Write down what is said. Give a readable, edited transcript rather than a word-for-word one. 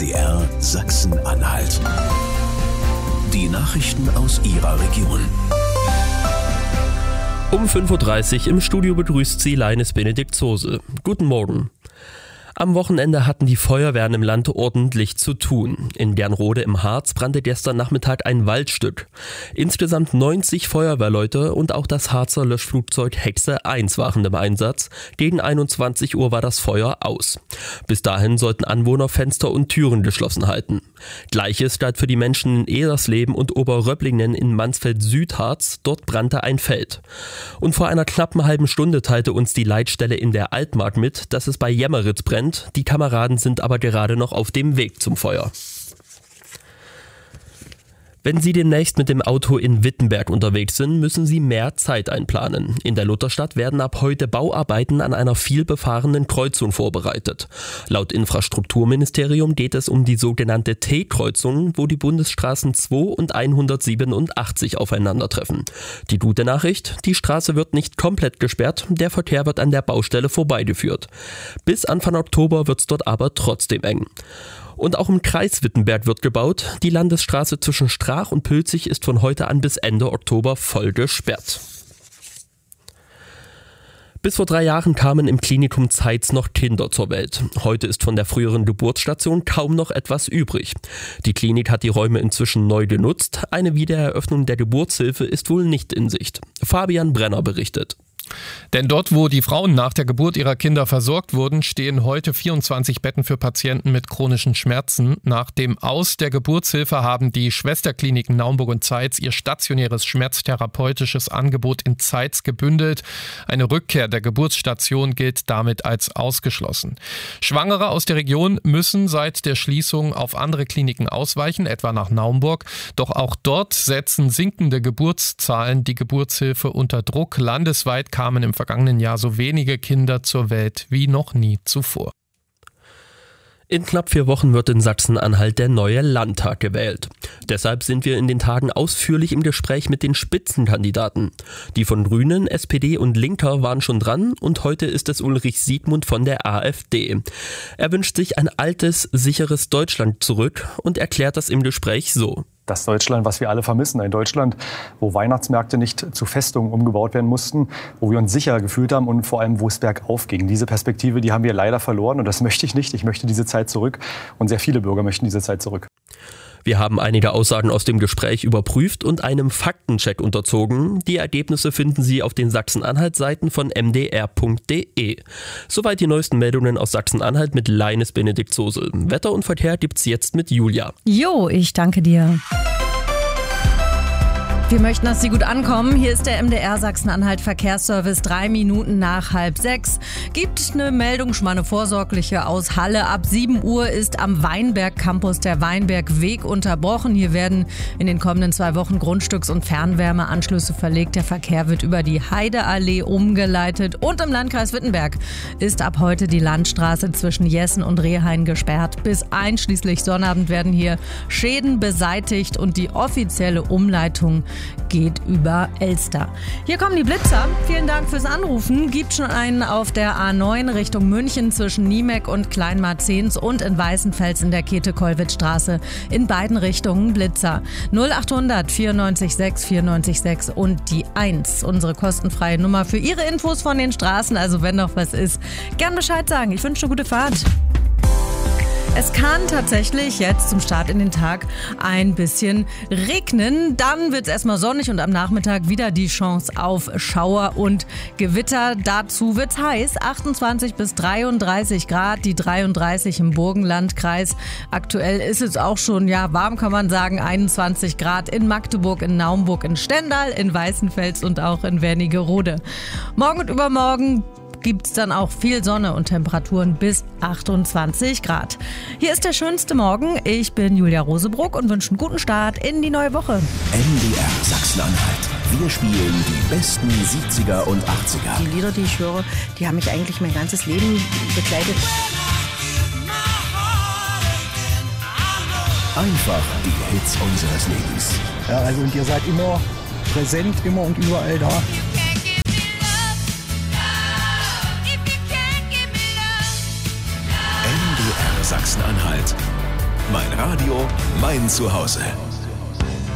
MDR Sachsen-Anhalt. Die Nachrichten aus Ihrer Region. Um 5.30 Uhr im Studio begrüßt Sie Leines Benedikt Zose. Guten Morgen. Am Wochenende hatten die Feuerwehren im Land ordentlich zu tun. In Gernrode im Harz brannte gestern Nachmittag ein Waldstück. Insgesamt 90 Feuerwehrleute und auch das Harzer Löschflugzeug Hexe 1 waren im Einsatz. Gegen 21 Uhr war das Feuer aus. Bis dahin sollten Anwohner Fenster und Türen geschlossen halten. Gleiches galt für die Menschen in Edersleben und Oberröpplingen in Mansfeld-Südharz. Dort brannte ein Feld. Und vor einer knappen halben Stunde teilte uns die Leitstelle in der Altmark mit, dass es bei Jämmeritz brennt. Die Kameraden sind aber gerade noch auf dem Weg zum Feuer. Wenn Sie demnächst mit dem Auto in Wittenberg unterwegs sind, müssen Sie mehr Zeit einplanen. In der Lutherstadt werden ab heute Bauarbeiten an einer vielbefahrenen Kreuzung vorbereitet. Laut Infrastrukturministerium geht es um die sogenannte T-Kreuzung, wo die Bundesstraßen 2 und 187 aufeinandertreffen. Die gute Nachricht, die Straße wird nicht komplett gesperrt, der Verkehr wird an der Baustelle vorbeigeführt. Bis Anfang Oktober wird es dort aber trotzdem eng. Und auch im Kreis Wittenberg wird gebaut. Die Landesstraße zwischen Strach und Pülzig ist von heute an bis Ende Oktober voll gesperrt. Bis vor 3 Jahren kamen im Klinikum Zeitz noch Kinder zur Welt. Heute ist von der früheren Geburtsstation kaum noch etwas übrig. Die Klinik hat die Räume inzwischen neu genutzt. Eine Wiedereröffnung der Geburtshilfe ist wohl nicht in Sicht. Fabian Brenner berichtet. Denn dort, wo die Frauen nach der Geburt ihrer Kinder versorgt wurden, stehen heute 24 Betten für Patienten mit chronischen Schmerzen. Nach dem Aus der Geburtshilfe haben die Schwesterkliniken Naumburg und Zeitz ihr stationäres schmerztherapeutisches Angebot in Zeitz gebündelt. Eine Rückkehr der Geburtsstation gilt damit als ausgeschlossen. Schwangere aus der Region müssen seit der Schließung auf andere Kliniken ausweichen, etwa nach Naumburg. Doch auch dort setzen sinkende Geburtszahlen die Geburtshilfe unter Druck. Landesweit kamen im vergangenen Jahr so wenige Kinder zur Welt wie noch nie zuvor. In knapp 4 Wochen wird in Sachsen-Anhalt der neue Landtag gewählt. Deshalb sind wir in den Tagen ausführlich im Gespräch mit den Spitzenkandidaten. Die von Grünen, SPD und Linker waren schon dran und heute ist es Ulrich Siegmund von der AfD. Er wünscht sich ein altes, sicheres Deutschland zurück und erklärt das im Gespräch so. Das Deutschland, was wir alle vermissen. Ein Deutschland, wo Weihnachtsmärkte nicht zu Festungen umgebaut werden mussten, wo wir uns sicher gefühlt haben und vor allem, wo es bergauf ging. Diese Perspektive, die haben wir leider verloren und das möchte ich nicht. Ich möchte diese Zeit zurück und sehr viele Bürger möchten diese Zeit zurück. Wir haben einige Aussagen aus dem Gespräch überprüft und einem Faktencheck unterzogen. Die Ergebnisse finden Sie auf den Sachsen-Anhalt-Seiten von mdr.de. Soweit die neuesten Meldungen aus Sachsen-Anhalt mit Leines Benedikt Zose. Wetter und Verkehr gibt's jetzt mit Julia. Jo, ich danke dir. Wir möchten, dass Sie gut ankommen. Hier ist der MDR Sachsen-Anhalt Verkehrsservice 3 Minuten nach 5:30. Gibt eine Meldung, schon mal eine vorsorgliche aus Halle. Ab 7 Uhr ist am Weinberg Campus der Weinbergweg unterbrochen. Hier werden in den kommenden 2 Wochen Grundstücks- und Fernwärmeanschlüsse verlegt. Der Verkehr wird über die Heideallee umgeleitet. Und im Landkreis Wittenberg ist ab heute die Landstraße zwischen Jessen und Rehhain gesperrt. Bis einschließlich Sonnabend werden hier Schäden beseitigt und die offizielle Umleitung geht über Elster. Hier kommen die Blitzer. Vielen Dank fürs Anrufen. Gibt schon einen auf der A9 Richtung München zwischen Niemeck und Kleinmarzens und in Weißenfels in der Käthe-Kollwitz-Straße. In beiden Richtungen Blitzer. 0800 94 6 94 6 und die 1. Unsere kostenfreie Nummer für Ihre Infos von den Straßen. Also wenn noch was ist, gern Bescheid sagen. Ich wünsche eine gute Fahrt. Es kann tatsächlich jetzt zum Start in den Tag ein bisschen regnen. Dann wird es erstmal sonnig und am Nachmittag wieder die Chance auf Schauer und Gewitter. Dazu wird es heiß, 28 bis 33 Grad, die 33 im Burgenlandkreis. Aktuell ist es auch schon, warm kann man sagen, 21 Grad in Magdeburg, in Naumburg, in Stendal, in Weißenfels und auch in Wernigerode. Morgen und übermorgen gibt es dann auch viel Sonne und Temperaturen bis 28 Grad. Hier ist der schönste Morgen. Ich bin Julia Rosebruck und wünsche einen guten Start in die neue Woche. MDR Sachsen-Anhalt. Wir spielen die besten 70er und 80er. Die Lieder, die ich höre, die haben mich eigentlich mein ganzes Leben begleitet. Einfach die Hits unseres Lebens. Ja, also und ihr seid immer präsent, immer und überall da. MDR Sachsen-Anhalt. Mein Radio, mein Zuhause.